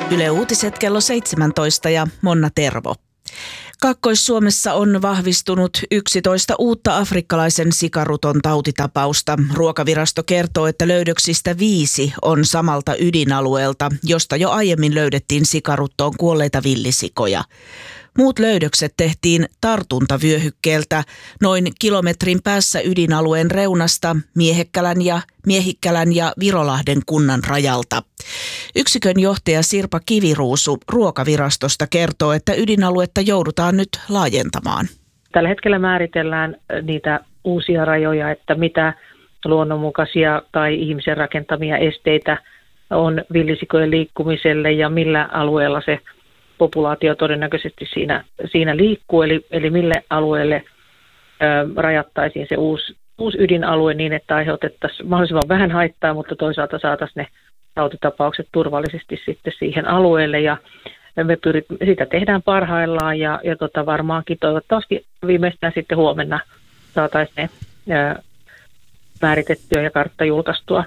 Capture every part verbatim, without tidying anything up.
Yle Uutiset kello seitsemäntoista ja Monna Tervo. Kaakkois-Suomessa on vahvistunut yksitoista uutta afrikkalaisen sikaruton tautitapausta. Ruokavirasto kertoo, että löydöksistä viisi on samalta ydinalueelta, josta jo aiemmin löydettiin sikaruttoon kuolleita villisikoja. Muut löydökset tehtiin tartuntavyöhykkeeltä noin kilometrin päässä ydinalueen reunasta Miehekkälän ja, Miehikkälän ja Virolahden kunnan rajalta. Yksikön johtaja Sirpa Kiviruusu Ruokavirastosta kertoo, että ydinaluetta joudutaan nyt laajentamaan. Tällä hetkellä määritellään niitä uusia rajoja, että mitä luonnonmukaisia tai ihmisen rakentamia esteitä on villisikojen liikkumiselle ja millä alueella se populaatio todennäköisesti siinä, siinä liikkuu, eli, eli mille alueelle ö, rajattaisiin se uusi, uusi ydinalue niin, että aiheutettaisiin mahdollisimman vähän haittaa, mutta toisaalta saataisiin ne tautitapaukset turvallisesti sitten siihen alueelle, ja me pyrit, sitä tehdään parhaillaan, ja, ja tota varmaankin toivottavasti viimeistään sitten huomenna saataisiin ne ö, määritettyä ja kartta julkaistua.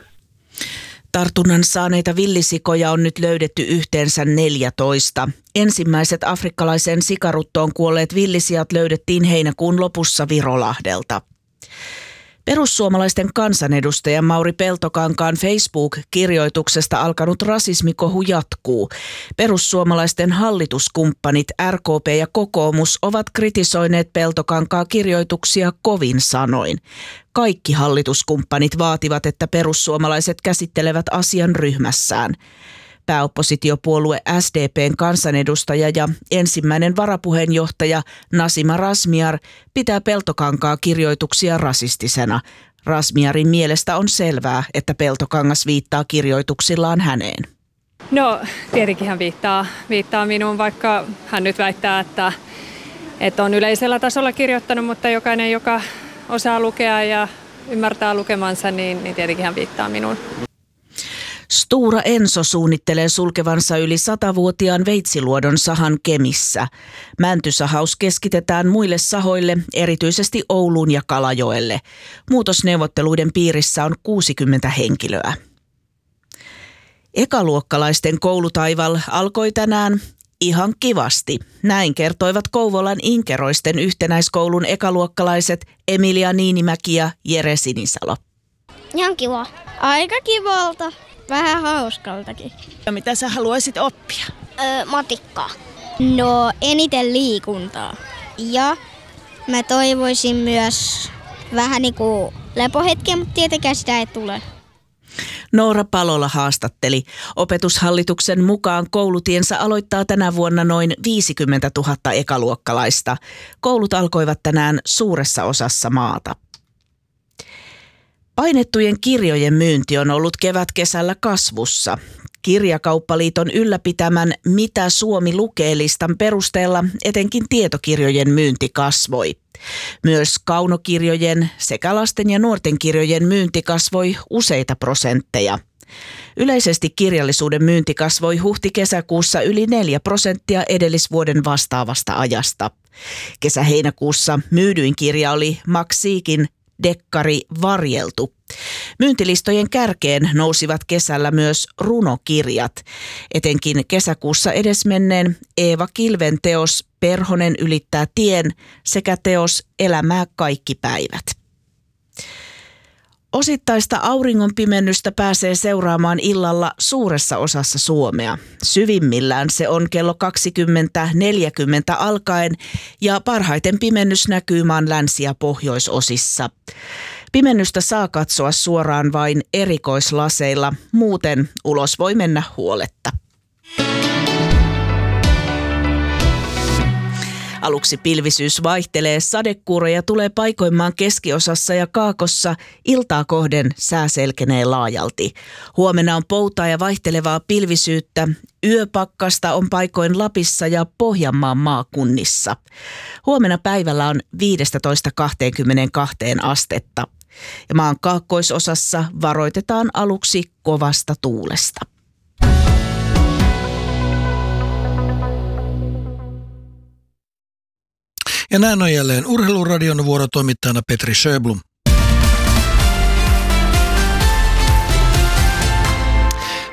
Tartunnan saaneita villisikoja on nyt löydetty yhteensä neljätoista. Ensimmäiset afrikkalaisen sikaruttoon kuolleet villisijat löydettiin heinäkuun lopussa Virolahdelta. Perussuomalaisten kansanedustaja Mauri Peltokankaan Facebook-kirjoituksesta alkanut rasismikohu jatkuu. Perussuomalaisten hallituskumppanit R K P ja kokoomus ovat kritisoineet Peltokankaan kirjoituksia kovin sanoin. Kaikki hallituskumppanit vaativat, että perussuomalaiset käsittelevät asian ryhmässään. Pääoppositiopuolue S D P:n kansanedustaja ja ensimmäinen varapuheenjohtaja Nasima Razmyar pitää Peltokankaan kirjoituksia rasistisena. Razmyarin mielestä on selvää, että Peltokangas viittaa kirjoituksillaan häneen. No tietenkin hän viittaa, viittaa minuun, vaikka hän nyt väittää, että, että on yleisellä tasolla kirjoittanut, mutta jokainen, joka osaa lukea ja ymmärtää lukemansa, niin, niin tietenkin hän viittaa minuun. Stora Enso suunnittelee sulkevansa yli satavuotiaan Veitsiluodon sahan Kemissä. Mäntysahaus keskitetään muille sahoille, erityisesti Ouluun ja Kalajoelle. Muutosneuvotteluiden piirissä on kuusikymmentä henkilöä. Ekaluokkalaisten koulutaival alkoi tänään ihan kivasti. Näin kertoivat Kouvolan Inkeroisten yhtenäiskoulun ekaluokkalaiset Emilia Niinimäki ja Jere Sinisalo. Ihan kiva. Aika kivalta. Vähän hauskaltakin. Ja mitä sä haluaisit oppia? Öö, matikkaa. No eniten liikuntaa. Ja mä toivoisin myös vähän niinku lepohetkeä, mutta tietenkään sitä ei tule. Noora Palola haastatteli. Opetushallituksen mukaan koulutiensä aloittaa tänä vuonna noin viisikymmentätuhatta ekaluokkalaista. Koulut alkoivat tänään suuressa osassa maata. Painettujen kirjojen myynti on ollut kevätkesällä kasvussa. Kirjakauppaliiton ylläpitämän Mitä Suomi lukee -listan perusteella etenkin tietokirjojen myynti kasvoi. Myös kaunokirjojen sekä lasten ja nuorten kirjojen myynti kasvoi useita prosentteja. Yleisesti kirjallisuuden myynti kasvoi huhti-kesäkuussa yli neljä prosenttia edellisvuoden vastaavasta ajasta. Kesä-heinäkuussa myydyin kirja oli Max Siekin dekkari Varjeltu. Myyntilistojen kärkeen nousivat kesällä myös runokirjat. Etenkin kesäkuussa edesmenneen Eeva Kilven teos Perhonen ylittää tien sekä teos Elämää kaikki päivät. Osittaista auringonpimennystä pääsee seuraamaan illalla suuressa osassa Suomea. Syvimmillään se on kello kaksikymmentä neljäkymmentä alkaen ja parhaiten pimennys näkyy maan länsi- ja pohjoisosissa. Pimennystä saa katsoa suoraan vain erikoislaseilla, muuten ulos voi mennä huoletta. Aluksi pilvisyys vaihtelee, sadekuuroja tulee paikoimmaan keskiosassa ja kaakossa, iltaa kohden sää selkenee laajalti. Huomenna on poutaa ja vaihtelevaa pilvisyyttä, yöpakkasta on paikoin Lapissa ja Pohjanmaan maakunnissa. Huomenna päivällä on viisitoista kaksikymmentäkaksi astetta. Ja maan kaakkoisosassa varoitetaan aluksi kovasta tuulesta. Ja näin on jälleen Urheiluradion vuorotoimittajana Petri Sjöblom.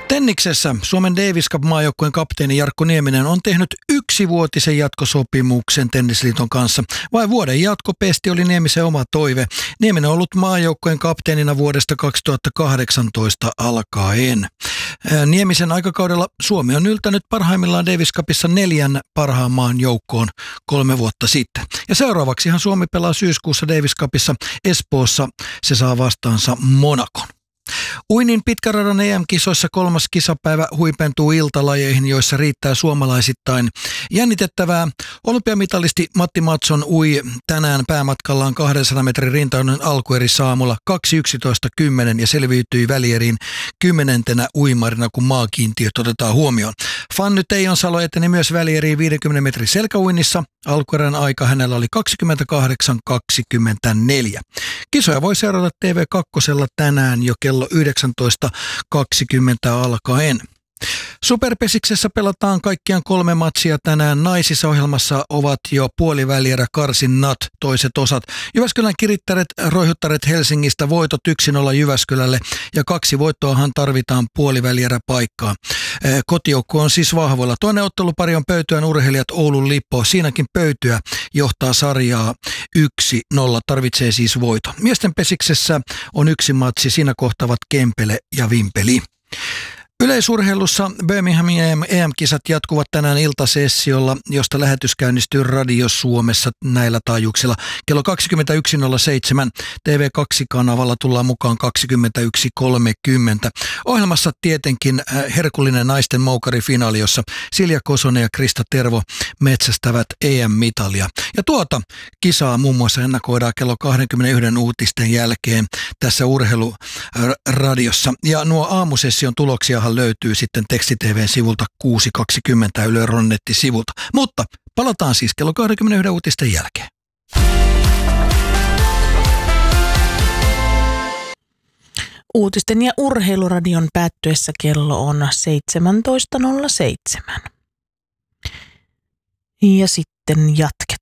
Tenniksessä Suomen Davis Cup-maajoukkueen kapteeni Jarkko Nieminen on tehnyt yksivuotisen jatkosopimuksen Tennisliiton kanssa. Vai vuoden jatkopesti oli Niemisen oma toive. Nieminen on ollut maajoukkueen kapteenina vuodesta kaksituhattakahdeksantoista alkaen. Niemisen aikakaudella Suomi on yltänyt parhaimmillaan Davis Cupissa neljän parhaan maan joukkoon kolme vuotta sitten. Ja seuraavaksihan Suomi pelaa syyskuussa Davis Cupissa Espoossa. Se saa vastaansa Monacon. Uinnin pitkäradan E M-kisoissa kolmas kisapäivä huipentuu iltalajeihin, joissa riittää suomalaisittain jännitettävää. Olympiamitalisti Matti Matson ui tänään päämatkallaan kahdensadan metrin rintaunen alkuerissä aamulla kaksi yksitoista kymmenen ja selviytyi välieriin kymmenentenä uimarina, kun maakiintiöt otetaan huomioon. Fanny Teijonsalo eteni myös välieriin viidenkymmenen metrin selkäuinnissa. Alkuerän aika hänellä oli kaksikymmentäkahdeksan kaksikymmentäneljä. Kisoja voi seurata T V kaksi tänään jo kello yhdeksäntoista kaksikymmentä alkaen. Superpesiksessä pelataan kaikkiaan kolme matsia tänään. Naisissa ohjelmassa ovat jo puolivälierä karsinnat, toiset osat. Jyväskylän Kirittäret roihuttaret Helsingistä voitot yksi nolla Jyväskylälle ja kaksi voittoahan tarvitaan puolivälierä paikkaa. Kotijoukko on siis vahvoilla. Toinen ottelupari on Pöytyän urheilijat Oulun Lippo. Siinäkin Pöytyä johtaa sarjaa yksi nolla, tarvitsee siis voito. Miesten pesiksessä on yksi matsi, siinä kohtaavat Kempele ja Vimpeli. Yleisurheilussa Birminghamin E M-kisat jatkuvat tänään iltasessiolla, josta lähetys käynnistyy Radio Suomessa näillä taajuuksilla. Kello kaksikymmentäyksi nolla seitsemän T V kaksi-kanavalla tullaan mukaan kaksikymmentäyksi kolmekymmentä. Ohjelmassa tietenkin herkullinen naisten moukarifinaali, jossa Silja Kosonen ja Krista Tervo metsästävät E M-mitalia. Ja tuota kisaa muun muassa ennakoidaan kello kaksikymmentäyksi uutisten jälkeen tässä urheiluradiossa. Ja nuo aamusession tuloksia löytyy sitten Teksti T V:n sivulta kuusi kaksikymmentä Yle Ronnetti-sivulta. Mutta palataan siis kello kaksikymmentäyksi uutisten jälkeen. Uutisten ja urheiluradion päättyessä kello on seitsemäntoista nolla seitsemän. Ja sitten jatketaan.